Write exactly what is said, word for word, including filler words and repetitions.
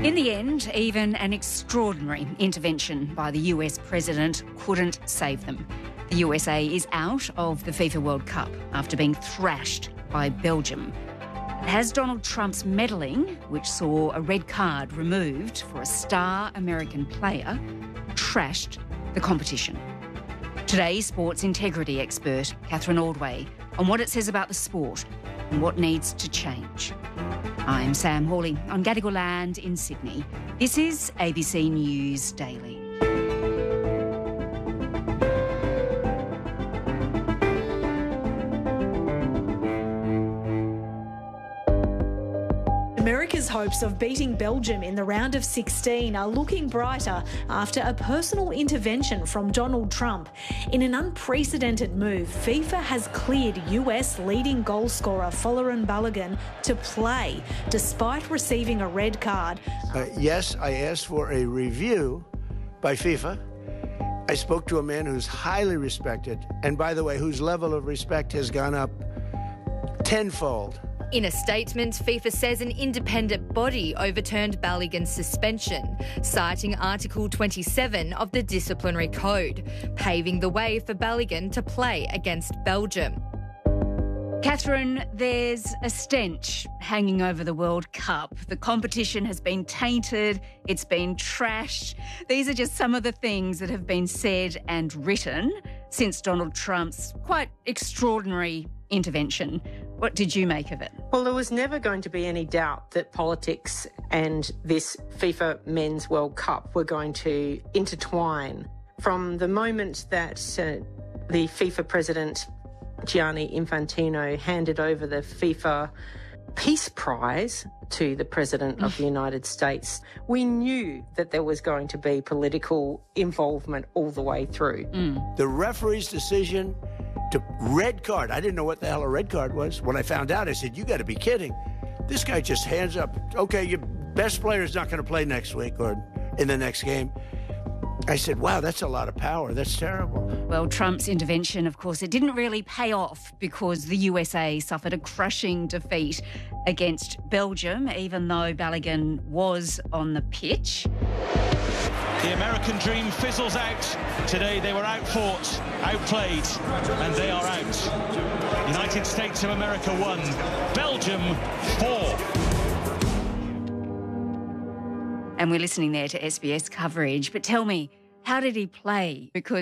In the end, even an extraordinary intervention by the U S president couldn't save them. The U S A is out of the FIFA World Cup after being thrashed by Belgium. Has Donald Trump's meddling, which saw a red card removed for a star American player, trashed the competition? Today's sports integrity expert, Catherine Ordway, on what it says about the sport and what needs to change. I'm Sam Hawley on Gadigal Land in Sydney. This is A B C News Daily. America's hopes of beating Belgium in the round of sixteen are looking brighter after a personal intervention from Donald Trump. In an unprecedented move, FIFA has cleared U S leading goalscorer Folarin Balogun to play, despite receiving a red card. Uh, yes, I asked for a review by FIFA. I spoke to a man who's highly respected, and by the way, whose level of respect has gone up tenfold. In a statement, FIFA says an independent body overturned Balogun's suspension, citing Article twenty-seven of the Disciplinary Code, paving the way for Balogun to play against Belgium. Catherine, there's a stench hanging over the World Cup. The competition has been tainted, it's been trashed. These are just some of the things that have been said and written since Donald Trump's quite extraordinary intervention. What did you make of it? Well, there was never going to be any doubt that politics and this FIFA Men's World Cup were going to intertwine. From the moment that uh, the FIFA president, Gianni Infantino, handed over the FIFA Peace Prize to the President of the United States, we knew that there was going to be political involvement all the way through. Mm. The referee's decision to red card. I didn't know what the hell a red card was. When I found out, I said, you got to be kidding. This guy just hands up, okay, your best player is not going to play next week or in the next game. I said, wow, that's a lot of power. That's terrible. Well, Trump's intervention, of course, it didn't really pay off because the U S A suffered a crushing defeat against Belgium, even though Balogun was on the pitch. The American dream fizzles out. Today they were outfought, outplayed, and they are out. United States of America won, Belgium four. And we're listening there to S B S coverage. But tell me, how did he play? Because